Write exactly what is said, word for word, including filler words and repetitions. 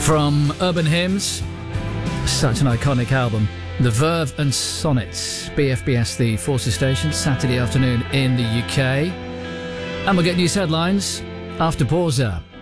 From Urban Hymns, such an iconic album. The Verve and Sonnets, B F B S, the Forces Station, Saturday afternoon in the U K. And we'll get news headlines after Borza.